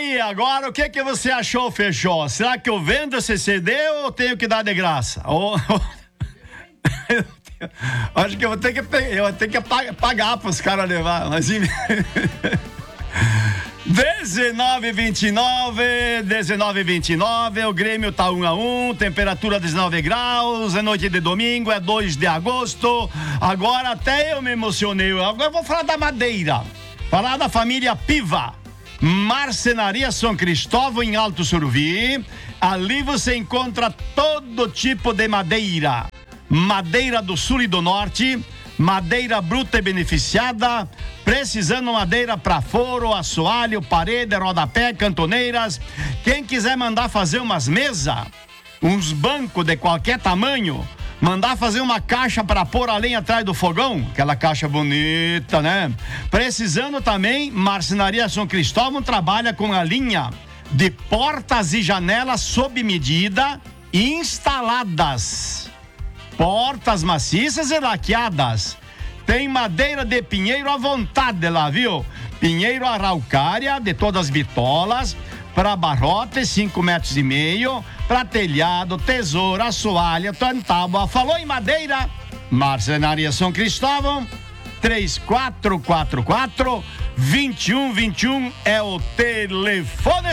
aí, agora o que você achou, Fechou? Será que eu vendo esse CD ou tenho que dar de graça? Acho que eu vou ter que pagar para os caras levar, mas 19:29, o Grêmio tá 1-1, temperatura 19 graus, é noite de domingo, é 2 de agosto. Agora até eu me emocionei. Agora eu vou falar da madeira, falar da família Piva. Marcenaria São Cristóvão em Alto Suruvi. Ali você encontra todo tipo de madeira. Madeira do sul e do norte, madeira bruta e beneficiada, precisando madeira para foro, assoalho, parede, rodapé, cantoneiras. Quem quiser mandar fazer umas mesas, uns bancos de qualquer tamanho, mandar fazer uma caixa para pôr a lenha atrás do fogão, aquela caixa bonita, né? Precisando também, Marcenaria São Cristóvão trabalha com a linha de portas e janelas sob medida instaladas. Portas maciças e laqueadas. Tem madeira de pinheiro à vontade lá, viu? Pinheiro araucária de todas as bitolas, para barrote 5,5 metros, para telhado, tesoura, assoalho, tábua. Falou em madeira? Marcenaria São Cristóvão, 3444-2121 é o telefone.